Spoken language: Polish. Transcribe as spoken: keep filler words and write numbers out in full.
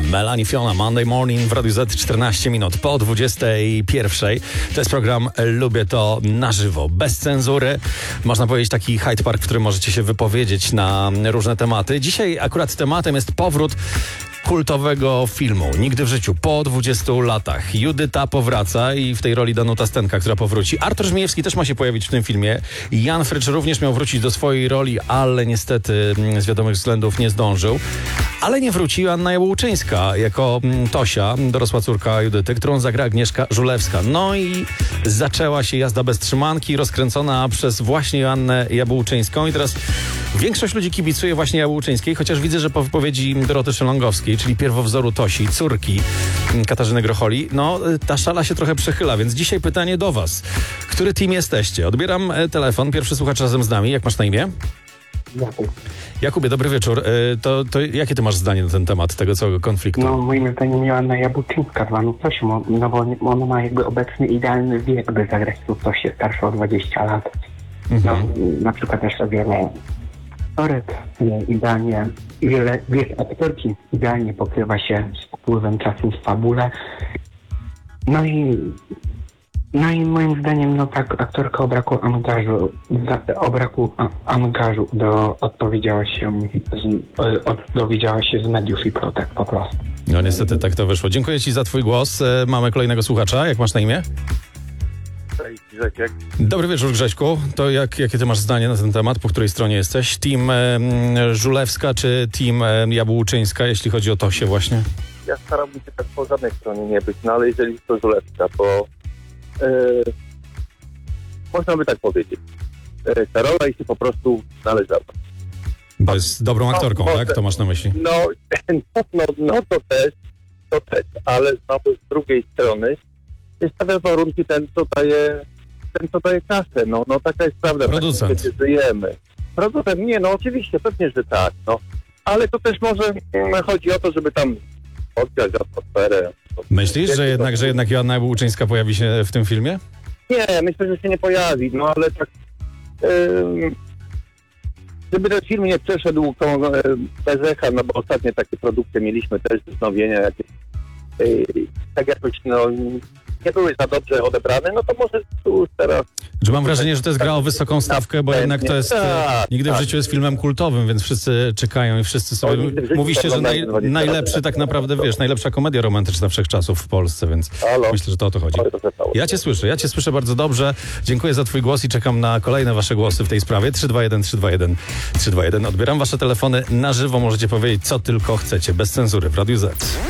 Melanie Fiona, Monday Morning w Radiu Z, czternaście minut po dwudziestej pierwszej. To jest program Lubię to na żywo, bez cenzury. Można powiedzieć taki Hyde Park, w którym możecie się wypowiedzieć na różne tematy. Dzisiaj akurat tematem jest powrót kultowego filmu Nigdy w życiu po dwudziestu latach. Judyta powraca i w tej roli Danuta Stenka, która powróci. Artur Żmijewski też ma się pojawić w tym filmie. Jan Frycz również miał wrócić do swojej roli, ale niestety z wiadomych względów nie zdążył. Ale nie wróci Anna Jabłczyńska jako Tosia, dorosła córka Judyty, którą zagra Agnieszka Żulewska. No i zaczęła się jazda bez trzymanki, rozkręcona przez właśnie Joannę Jabłczyńską. I teraz większość ludzi kibicuje właśnie Jabłczyńskiej, chociaż widzę, że po wypowiedzi Doroty Szelongowskiej, czyli pierwowzoru Tosi, córki Katarzyny Grocholi, no ta szala się trochę przechyla, więc dzisiaj pytanie do was. Który team jesteście? Odbieram telefon, pierwszy słuchacz razem z nami. Jak masz na imię? Jakub. Jakubie, dobry wieczór. To, to jakie ty masz zdanie na ten temat tego całego konfliktu? No moim zdaniem Joanna Jabłczyńska zwana Tosią, no bo ona ma jakby obecny idealny wiek, by zagrać tu Tosię starszą o dwadzieścia lat. Mhm. No, na przykład też wiele aktorek idealnie, wiele wiek aktorki idealnie pokrywa się z upływem czasu w fabule. No i No i moim zdaniem, no tak, aktorka o braku angażu, za, o braku a, angażu do, odpowiedziała się z, od, dowiedziała się z mediów i protest po prostu. No niestety tak to wyszło. Dziękuję ci za twój głos. E, mamy kolejnego słuchacza. Jak masz na imię? Cześć, Grzesiek. Dobry wieczór, Grześku. To jak, jakie ty masz zdanie na ten temat? Po której stronie jesteś? Team e, Żulewska czy team e, Jabłczyńska, jeśli chodzi o Tosię właśnie? Ja starałbym się tak po żadnej stronie nie być, no ale jeżeli to Żulewska, to Yy, można by tak powiedzieć. Yy, ta rola jej się po prostu należała. Bo jest dobrą aktorką, no, tak? To masz na myśli? No, no, no, no to też, to też, ale znowu z drugiej strony stawia warunki ten, co daje, ten, co daje kasę. No, no taka jest prawda. Producent. Tak, żyjemy. Producent, nie, no oczywiście, pewnie, że tak, no. Ale to też może mm, chodzi o to, żeby tam odgrać atmosferę. Myślisz, że jednak, że jednak Joanna Jabłczyńska pojawi się w tym filmie? Nie, myślę, że się nie pojawi, no ale tak yy, żeby ten film nie przeszedł tą, yy, bez echa, no bo ostatnie takie produkcje mieliśmy też wznowienia jakieś, yy, tak jakoś no nie były za dobrze odebrane, no to może tu teraz... Że mam wrażenie, że to jest gra o wysoką stawkę, bo jednak to jest... Tak, Nigdy w tak. życiu jest filmem kultowym, więc wszyscy czekają i wszyscy sobie... Mówi się, że naj, najlepszy tak naprawdę, wiesz, najlepsza komedia romantyczna wszechczasów w Polsce, więc Halo? myślę, że to o to chodzi. Ja cię słyszę, ja cię słyszę bardzo dobrze. Dziękuję za twój głos i czekam na kolejne wasze głosy w tej sprawie. trzy dwa jeden, trzy dwa jeden, trzy dwa jeden. Odbieram wasze telefony na żywo, możecie powiedzieć co tylko chcecie, bez cenzury w Radiu Z.